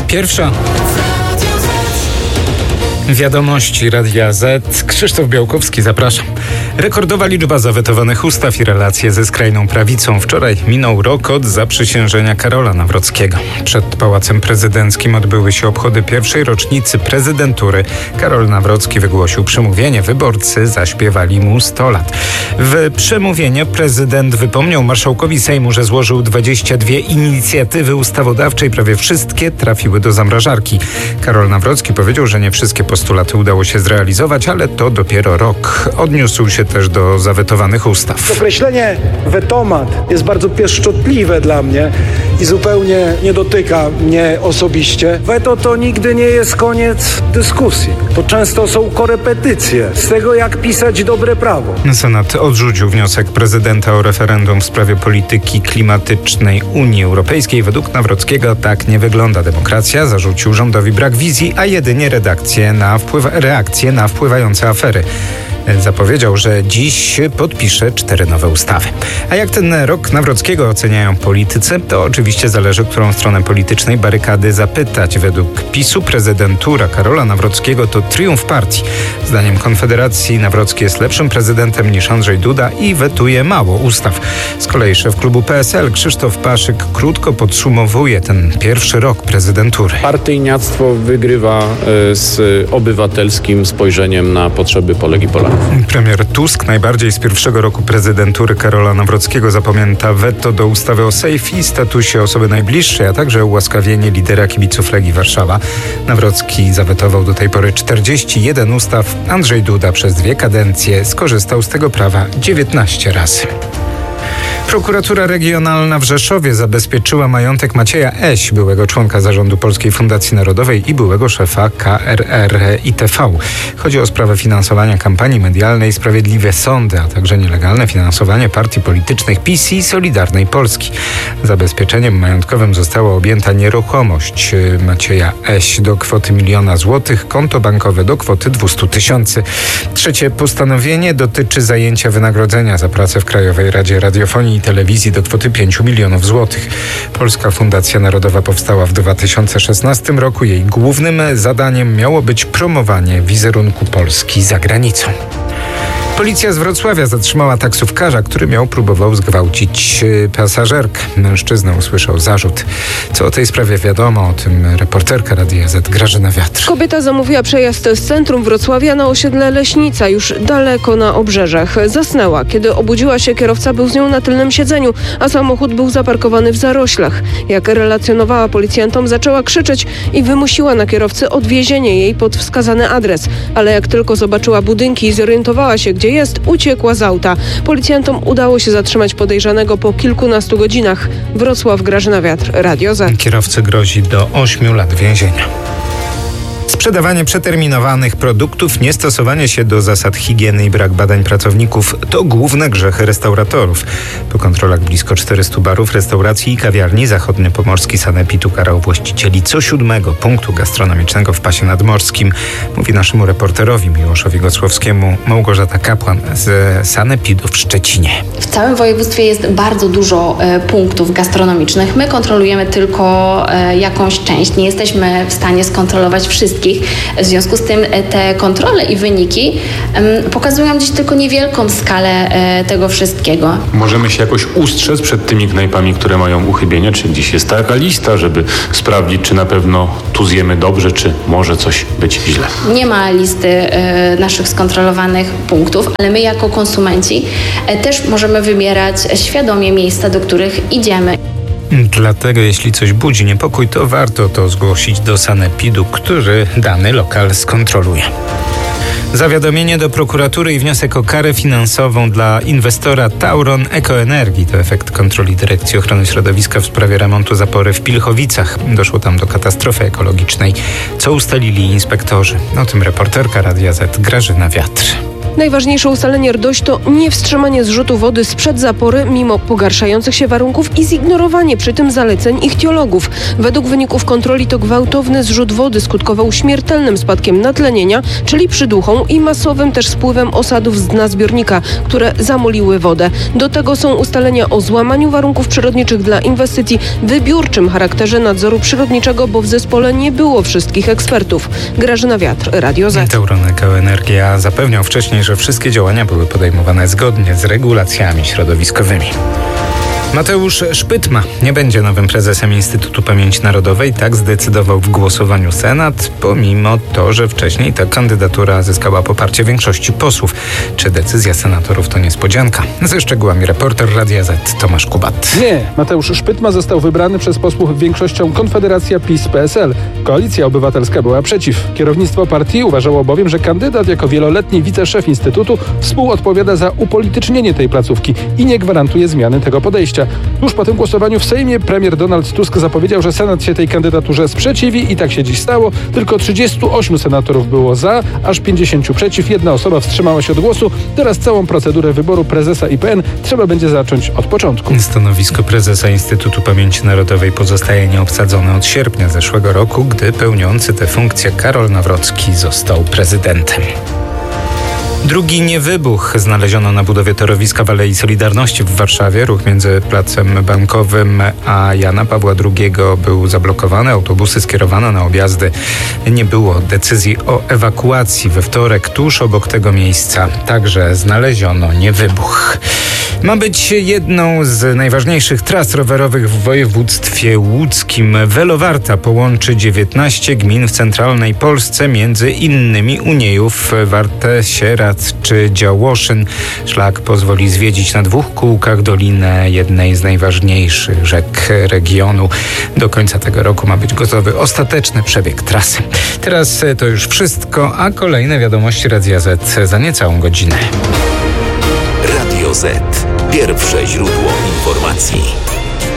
Pierwsza. Wiadomości Radia Z. Krzysztof Białkowski, zapraszam. Rekordowa liczba zawetowanych ustaw i relacje ze skrajną prawicą. Wczoraj minął rok od zaprzysiężenia Karola Nawrockiego. Przed Pałacem Prezydenckim odbyły się obchody pierwszej rocznicy prezydentury. Karol Nawrocki wygłosił przemówienie. Wyborcy zaśpiewali mu 100 lat. W przemówieniu prezydent wypomniał marszałkowi Sejmu, że złożył 22 inicjatywy ustawodawcze i prawie wszystkie trafiły do zamrażarki. Karol Nawrocki powiedział, że nie wszystkie postulaty udało się zrealizować, ale to dopiero rok. Odniósł się też do zawetowanych ustaw. Określenie wetomat jest bardzo pieszczotliwe dla mnie i zupełnie nie dotyka mnie osobiście. Weto to nigdy nie jest koniec dyskusji. To często są korepetycje z tego, jak pisać dobre prawo. Senat odrzucił wniosek prezydenta o referendum w sprawie polityki klimatycznej Unii Europejskiej. Według Nawrockiego tak nie wygląda demokracja. Zarzucił rządowi brak wizji, a jedynie reakcje na wpływające afery. Zapowiedział, że dziś podpisze 4 nowe ustawy. A jak ten rok Nawrockiego oceniają politycy, to oczywiście zależy, którą stronę politycznej barykady zapytać. Według PiS-u prezydentura Karola Nawrockiego to triumf partii. Zdaniem Konfederacji Nawrocki jest lepszym prezydentem niż Andrzej Duda i wetuje mało ustaw. Z kolei szef klubu PSL Krzysztof Paszyk krótko podsumowuje ten pierwszy rok prezydentury. Partyjniactwo wygrywa z obywatelskim spojrzeniem na potrzeby Polek i Polaków. Premier Tusk najbardziej z pierwszego roku prezydentury Karola Nawrockiego zapamięta weto do ustawy o sejfie i statusie osoby najbliższej, a także ułaskawienie lidera kibiców Legii Warszawa. Nawrocki zawetował do tej pory 41 ustaw. Andrzej Duda przez 2 kadencje skorzystał z tego prawa 19 razy. Prokuratura Regionalna w Rzeszowie zabezpieczyła majątek Macieja Eś, byłego członka zarządu Polskiej Fundacji Narodowej i byłego szefa KRR ITV. Chodzi o sprawę finansowania kampanii medialnej Sprawiedliwe Sądy, a także nielegalne finansowanie partii politycznych PiS i Solidarnej Polski. Zabezpieczeniem majątkowym została objęta nieruchomość Macieja Eś do kwoty 1 000 000 złotych, konto bankowe do kwoty 200 000. Trzecie postanowienie dotyczy zajęcia wynagrodzenia za pracę w Krajowej Radzie Radiofonii i Telewizji do kwoty 5 milionów złotych. Polska Fundacja Narodowa powstała w 2016 roku. Jej głównym zadaniem miało być promowanie wizerunku Polski za granicą. Policja z Wrocławia zatrzymała taksówkarza, który próbował zgwałcić pasażerkę. Mężczyzna usłyszał zarzut. Co o tej sprawie wiadomo? O tym reporterka Radia Z Grażyna Wiatr. Kobieta zamówiła przejazd z centrum Wrocławia na osiedle Leśnica, już daleko na obrzeżach. Zasnęła. Kiedy obudziła się, kierowca był z nią na tylnym siedzeniu, a samochód był zaparkowany w zaroślach. Jak relacjonowała policjantom, zaczęła krzyczeć i wymusiła na kierowcy odwiezienie jej pod wskazany adres. Ale jak tylko zobaczyła budynki i zorientowała się, gdzie jest, uciekła z auta. Policjantom udało się zatrzymać podejrzanego po kilkunastu godzinach. Wrocław, Grażyna Wiatr, Radio Z. Kierowcy grozi do 8 lat więzienia. Sprzedawanie przeterminowanych produktów, niestosowanie się do zasad higieny i brak badań pracowników to główne grzechy restauratorów. Po kontrolach blisko 400 barów, restauracji i kawiarni zachodniopomorski sanepid ukarał właścicieli co 7 punktu gastronomicznego w pasie nadmorskim. Mówi naszemu reporterowi Miłoszowi Gocłowskiemu Małgorzata Kapłan z sanepidu w Szczecinie. W całym województwie jest bardzo dużo punktów gastronomicznych. My kontrolujemy tylko jakąś część. Nie jesteśmy w stanie skontrolować wszystkich. W związku z tym te kontrole i wyniki pokazują dziś tylko niewielką skalę tego wszystkiego. Możemy się jakoś ustrzec przed tymi knajpami, które mają uchybienia, czy gdzieś jest taka lista, żeby sprawdzić, czy na pewno tu zjemy dobrze, czy może coś być źle. Nie ma listy naszych skontrolowanych punktów, ale my jako konsumenci też możemy wybierać świadomie miejsca, do których idziemy. Dlatego jeśli coś budzi niepokój, to warto to zgłosić do sanepidu, który dany lokal skontroluje. Zawiadomienie do prokuratury i wniosek o karę finansową dla inwestora Tauron Ekoenergii. To efekt kontroli Dyrekcji Ochrony Środowiska w sprawie remontu zapory w Pilchowicach. Doszło tam do katastrofy ekologicznej. Co ustalili inspektorzy? O tym reporterka Radia Z Grażyna Wiatr. Najważniejsze ustalenie RDOŚ to niewstrzymanie zrzutu wody sprzed zapory mimo pogarszających się warunków i zignorowanie przy tym zaleceń ichtiologów. Według wyników kontroli to gwałtowny zrzut wody skutkował śmiertelnym spadkiem natlenienia, czyli przyduchą i masowym też spływem osadów z dna zbiornika, które zamoliły wodę. Do tego są ustalenia o złamaniu warunków przyrodniczych dla inwestycji, wybiórczym charakterze nadzoru przyrodniczego, bo w zespole nie było wszystkich ekspertów. Grażyna Wiatr, Radio Z. Teuronek Energia zapewniał wcześniej, że wszystkie działania były podejmowane zgodnie z regulacjami środowiskowymi. Mateusz Szpytma nie będzie nowym prezesem Instytutu Pamięci Narodowej. Tak zdecydował w głosowaniu Senat, pomimo to, że wcześniej ta kandydatura zyskała poparcie większości posłów. Czy decyzja senatorów to niespodzianka? Ze szczegółami reporter Radia Z Tomasz Kubat. Nie, Mateusz Szpytma został wybrany przez posłów większością Konfederacja PiS-PSL. Koalicja Obywatelska była przeciw. Kierownictwo partii uważało bowiem, że kandydat jako wieloletni wiceszef Instytutu współodpowiada za upolitycznienie tej placówki i nie gwarantuje zmiany tego podejścia. Tuż po tym głosowaniu w Sejmie premier Donald Tusk zapowiedział, że Senat się tej kandydaturze sprzeciwi i tak się dziś stało. Tylko 38 senatorów było za, aż 50 przeciw. Jedna osoba wstrzymała się od głosu. Teraz całą procedurę wyboru prezesa IPN trzeba będzie zacząć od początku. Stanowisko prezesa Instytutu Pamięci Narodowej pozostaje nieobsadzone od sierpnia zeszłego roku, gdy pełniący tę funkcję Karol Nawrocki został prezydentem. Drugi niewybuch znaleziono na budowie torowiska w Alei Solidarności w Warszawie. Ruch między Placem Bankowym a Jana Pawła II był zablokowany. Autobusy skierowano na objazdy. Nie było decyzji o ewakuacji. We wtorek tuż obok tego miejsca także znaleziono niewybuch. Ma być jedną z najważniejszych tras rowerowych w województwie łódzkim. Velowarta połączy 19 gmin w centralnej Polsce, między innymi Uniejów, Wartę, Sieradz czy Działoszyn. Szlak pozwoli zwiedzić na 2 kółkach dolinę jednej z najważniejszych rzek regionu. Do końca tego roku ma być gotowy ostateczny przebieg trasy. Teraz to już wszystko, a kolejne wiadomości Radia Z za niecałą godzinę. Radio Z. Pierwsze źródło informacji.